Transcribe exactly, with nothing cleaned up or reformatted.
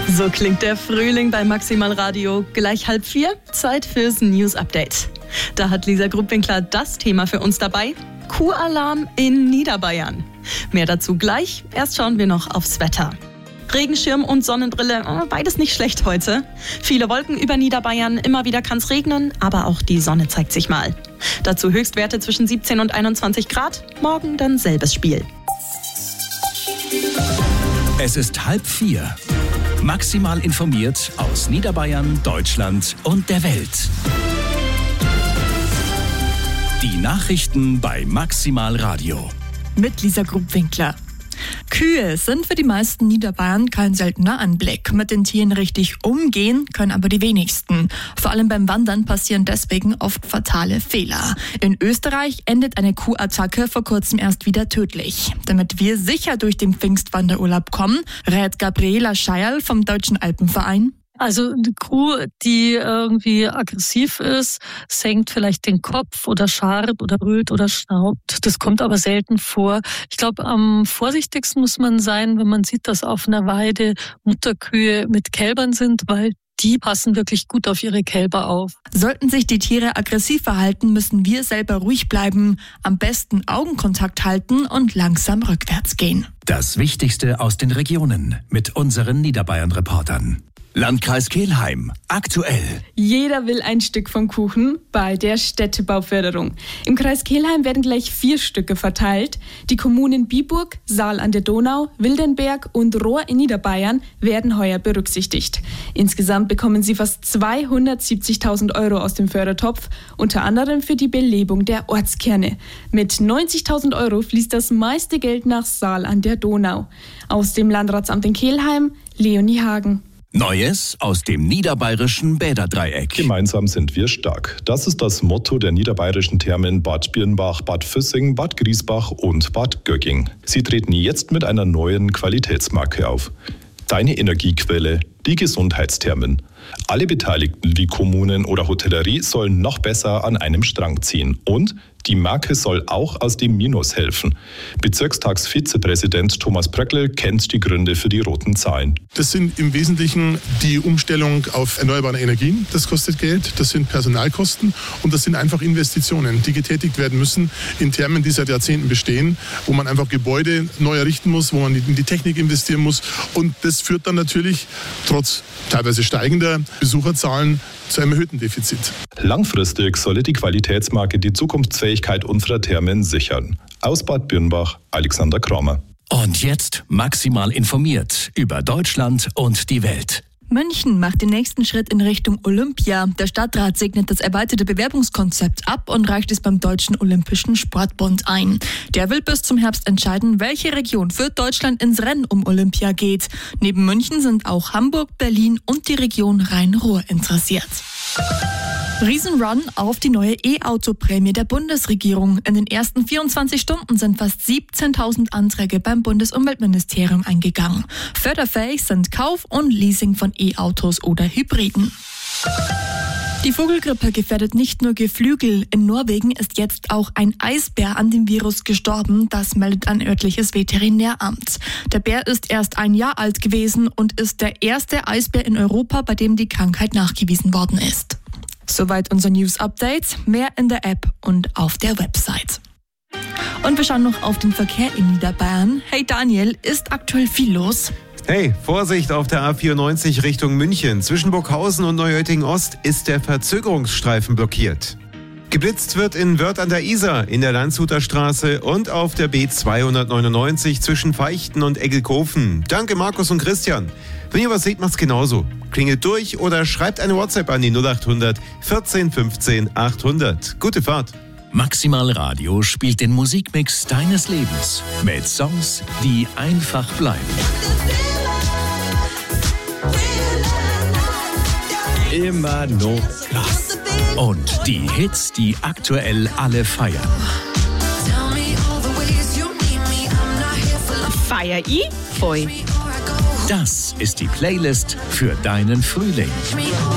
So klingt der Frühling bei Maximal Radio. Gleich halb vier, Zeit fürs News Update. Da hat Lisa Grubwinkler das Thema für uns dabei. Kuhalarm in Niederbayern. Mehr dazu gleich. Erst schauen wir noch aufs Wetter. Regenschirm und Sonnenbrille, beides nicht schlecht heute. Viele Wolken über Niederbayern, immer wieder kann es regnen, aber auch die Sonne zeigt sich mal. Dazu Höchstwerte zwischen siebzehn und einundzwanzig Grad, morgen dann selbes Spiel. Es ist halb vier. Maximal informiert aus Niederbayern, Deutschland und der Welt. Die Nachrichten bei Maximal Radio. Mit Lisa Grubwinkler. Kühe sind für die meisten Niederbayern kein seltener Anblick. Mit den Tieren richtig umgehen können aber die wenigsten. Vor allem beim Wandern passieren deswegen oft fatale Fehler. In Österreich endet eine Kuhattacke vor kurzem erst wieder tödlich. Damit wir sicher durch den Pfingstwanderurlaub kommen, rät Gabriela Scheierl vom Deutschen Alpenverein. Also eine Kuh, die irgendwie aggressiv ist, senkt vielleicht den Kopf oder scharrt oder brüllt oder schnaubt. Das kommt aber selten vor. Ich glaube, am vorsichtigsten muss man sein, wenn man sieht, dass auf einer Weide Mutterkühe mit Kälbern sind, weil die passen wirklich gut auf ihre Kälber auf. Sollten sich die Tiere aggressiv verhalten, müssen wir selber ruhig bleiben, am besten Augenkontakt halten und langsam rückwärts gehen. Das Wichtigste aus den Regionen mit unseren Niederbayern-Reportern. Landkreis Kelheim, aktuell. Jeder will ein Stück vom Kuchen bei der Städtebauförderung. Im Kreis Kelheim werden gleich vier Stücke verteilt. Die Kommunen Biburg, Saal an der Donau, Wildenberg und Rohr in Niederbayern werden heuer berücksichtigt. Insgesamt bekommen sie fast zweihundertsiebzigtausend Euro aus dem Fördertopf, unter anderem für die Belebung der Ortskerne. Mit neunzigtausend Euro fließt das meiste Geld nach Saal an der Donau. Aus dem Landratsamt in Kelheim, Leonie Hagen. Neues aus dem niederbayerischen Bäderdreieck. Gemeinsam sind wir stark. Das ist das Motto der niederbayerischen Thermen Bad Birnbach, Bad Füssing, Bad Griesbach und Bad Gögging. Sie treten jetzt mit einer neuen Qualitätsmarke auf. Deine Energiequelle, die Gesundheitsthermen. Alle Beteiligten wie Kommunen oder Hotellerie sollen noch besser an einem Strang ziehen. Und die Marke soll auch aus dem Minus helfen. Bezirkstagsvizepräsident Thomas Bröckl kennt die Gründe für die roten Zahlen. Das sind im Wesentlichen die Umstellung auf erneuerbare Energien. Das kostet Geld, das sind Personalkosten und das sind einfach Investitionen, die getätigt werden müssen in Thermen, die seit Jahrzehnten bestehen, wo man einfach Gebäude neu errichten muss, wo man in die Technik investieren muss. Und das führt dann natürlich trotz teilweise steigender Besucherzahlen zu einem erhöhten Defizit. Langfristig solle die Qualitätsmarke die Zukunftsfähigkeit unserer Thermen sichern. Aus Bad Birnbach, Alexander Kramer. Und jetzt maximal informiert über Deutschland und die Welt. München macht den nächsten Schritt in Richtung Olympia. Der Stadtrat segnet das erweiterte Bewerbungskonzept ab und reicht es beim Deutschen Olympischen Sportbund ein. Der will bis zum Herbst entscheiden, welche Region für Deutschland ins Rennen um Olympia geht. Neben München sind auch Hamburg, Berlin und die Region Rhein-Ruhr interessiert. Riesenrun auf die neue E-Auto-Prämie der Bundesregierung. In den ersten vierundzwanzig Stunden sind fast siebzehntausend Anträge beim Bundesumweltministerium eingegangen. Förderfähig sind Kauf und Leasing von E-Autos oder Hybriden. Die Vogelgrippe gefährdet nicht nur Geflügel. In Norwegen ist jetzt auch ein Eisbär an dem Virus gestorben. Das meldet ein örtliches Veterinäramt. Der Bär ist erst ein Jahr alt gewesen und ist der erste Eisbär in Europa, bei dem die Krankheit nachgewiesen worden ist. Soweit unser News-Update. Mehr in der App und auf der Website. Und wir schauen noch auf den Verkehr in Niederbayern. Hey Daniel, ist aktuell viel los? Hey, Vorsicht auf der A vierundneunzig Richtung München. Zwischen Burghausen und Neuötting Ost ist der Verzögerungsstreifen blockiert. Geblitzt wird in Wörth an der Isar, in der Landshuter Straße und auf der B zweihundertneunundneunzig zwischen Feichten und Eggelkofen. Danke Markus und Christian. Wenn ihr was seht, macht's genauso. Klingelt durch oder schreibt eine WhatsApp an die null acht hundert vierzehn fünfzehn achthundert. Gute Fahrt. Maximal Radio spielt den Musikmix deines Lebens mit Songs, die einfach bleiben. Immer nur Gas. Und die Hits, die aktuell alle feiern. Feier ich voll. Das ist die Playlist für deinen Frühling.